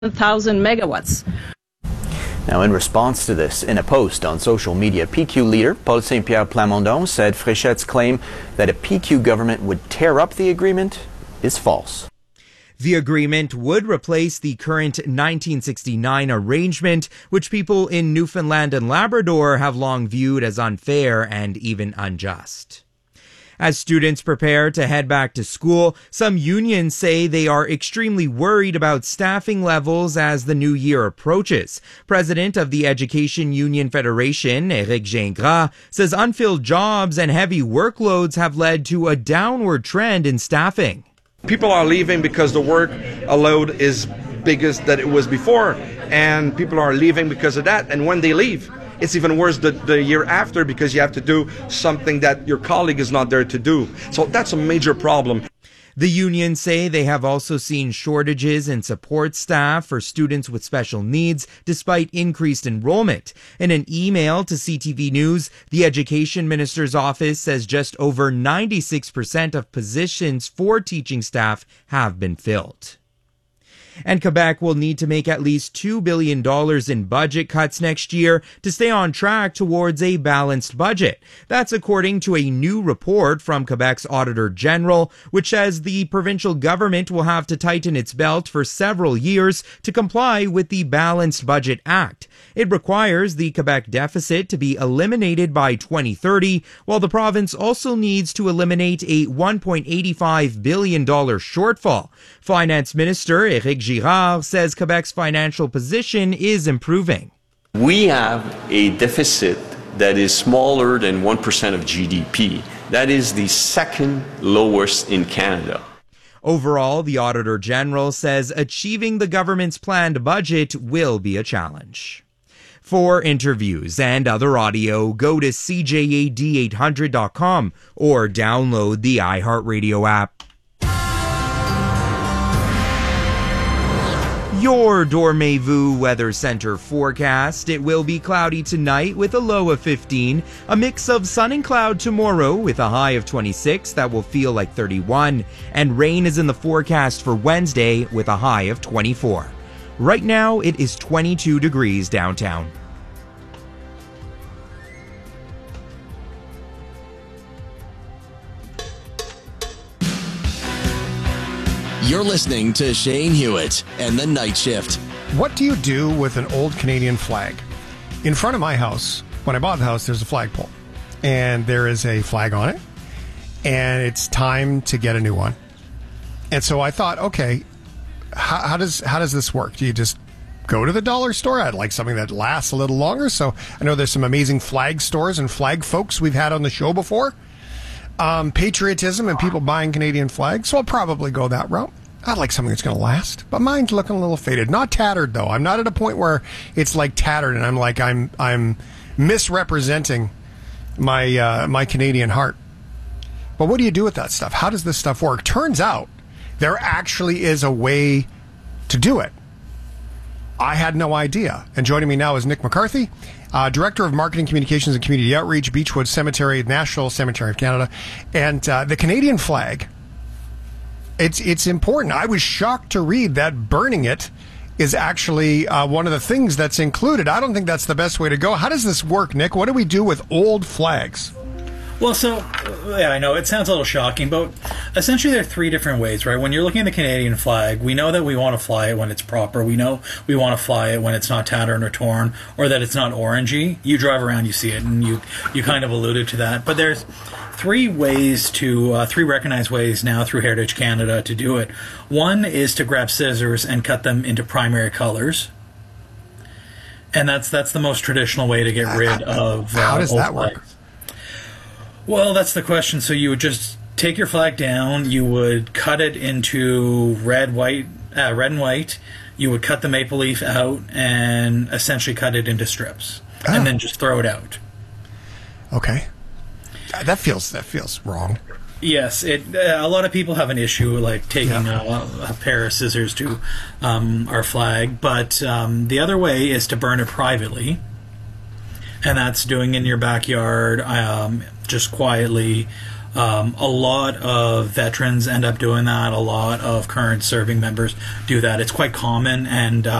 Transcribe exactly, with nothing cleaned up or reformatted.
thousand megawatts. Now, in response to this, in a post on social media, P Q leader Paul Saint-Pierre Plamondon said Fréchette's claim that a P Q government would tear up the agreement is false. The agreement would replace the current nineteen sixty-nine arrangement, which people in Newfoundland and Labrador have long viewed as unfair and even unjust. As students prepare to head back to school, some unions say they are extremely worried about staffing levels as the new year approaches. President of the Education Union Federation, Éric Gingras, says unfilled jobs and heavy workloads have led to a downward trend in staffing. People are leaving because the workload is biggest than it was before, and people are leaving because of that. And when they leave, it's even worse the, the year after because you have to do something that your colleague is not there to do. So that's a major problem. The unions say they have also seen shortages in support staff for students with special needs despite increased enrollment. In an email to C T V News, the Education Minister's office says just over ninety-six percent of positions for teaching staff have been filled. And Quebec will need to make at least two billion dollars in budget cuts next year to stay on track towards a balanced budget. That's according to a new report from Quebec's Auditor General, which says the provincial government will have to tighten its belt for several years to comply with the Balanced Budget Act. It requires the Quebec deficit to be eliminated by twenty thirty, while the province also needs to eliminate a one point eight five billion dollars shortfall. Finance Minister Éric Girard says Quebec's financial position is improving. We have a deficit that is smaller than one percent of G D P. That is the second lowest in Canada. Overall, the Auditor General says achieving the government's planned budget will be a challenge. For interviews and other audio, go to C J A D eight hundred dot com or download the iHeartRadio app. Your Dormez-vous Weather Center forecast. It will be cloudy tonight with a low of fifteen. A mix of sun and cloud tomorrow with a high of twenty-six that will feel like thirty-one. And rain is in the forecast for Wednesday with a high of twenty-four. Right now, it is twenty-two degrees downtown. You're listening to Shane Hewitt and the Night Shift. What do you do with an old Canadian flag? In front of my house, when I bought the house, there's a flagpole. And there is a flag on it. And it's time to get a new one. And so I thought, okay, how, how does how does this work? Do you just go to the dollar store? I'd like something that lasts a little longer. So I know there's some amazing flag stores and flag folks we've had on the show before. Um, patriotism and people buying Canadian flags. So I'll probably go that route. I'd like something that's going to last, but mine's looking a little faded. Not tattered though. I'm not at a point where it's like tattered, and I'm like I'm I'm misrepresenting my uh, my Canadian heart. But what do you do with that stuff? How does this stuff work? Turns out there actually is a way to do it. I had no idea. And joining me now is Nick McCarthy, uh, Director of Marketing, Communications and Community Outreach, Beechwood Cemetery, National Cemetery of Canada, and uh, the Canadian flag. It's it's important. I was shocked to read that burning it is actually uh, one of the things that's included. I don't think that's the best way to go. How does this work, Nick? What do we do with old flags? Well, so, yeah, I know, it sounds a little shocking, but essentially there are three different ways, right? When you're looking at the Canadian flag, we know that we want to fly it when it's proper. We know we want to fly it when it's not tattered or torn, or that it's not orangey. You drive around, you see it, and you, you kind of alluded to that. But there's three ways to, uh, three recognized ways now through Heritage Canada to do it. One is to grab scissors and cut them into primary colors. And that's that's the most traditional way to get rid of uh, How does old that work? flags. Well, that's the question. So you would just take your flag down, you would cut it into red, white, uh, red and white. You would cut the maple leaf out and essentially cut it into strips, oh. and then just throw it out. Okay, that feels that feels wrong. Yes, it. Uh, a lot of people have an issue like taking yeah. a, a pair of scissors to um, our flag, but um, the other way is to burn it privately, and that's doing in your backyard. Um, just quietly, Um, a lot of veterans end up doing that. A lot of current serving members do that. It's quite common, and uh,